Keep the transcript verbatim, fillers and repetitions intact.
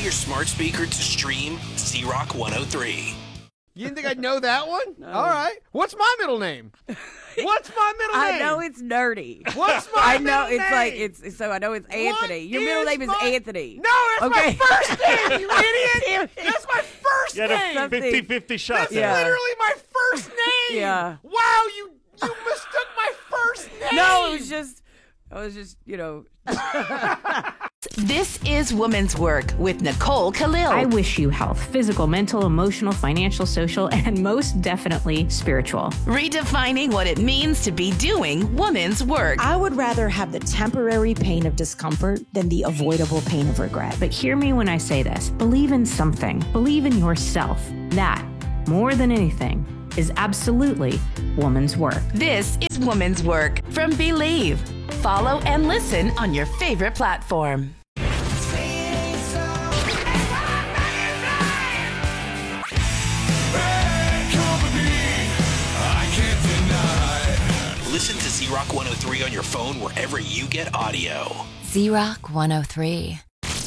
your smart speaker to stream Z-Rock one oh three. You didn't think I'd know that one? No. All right. What's my middle name? What's my middle name? I know it's nerdy. What's my I know middle it's name? like it's so I know it's Anthony. Your middle name is my... Anthony. No, that's Okay. my first name, you idiot. That's my first You had name. a fifty-fifty shot That's there. Yeah. literally my first name. Yeah. Wow, you you mistook my first name. No, it was just I was just, you know. This is Woman's Work with Nicole Khalil. I wish you health, physical, mental, emotional, financial, social, and most definitely spiritual. Redefining what it means to be doing woman's work. I would rather have the temporary pain of discomfort than the avoidable pain of regret. But hear me when I say this. Believe in something. Believe in yourself. That, more than anything, is absolutely woman's work. This is Woman's Work from Believe. Follow and listen on your favorite platform. Listen to Z-Rock one oh three on your phone wherever you get audio. Z-Rock one oh three.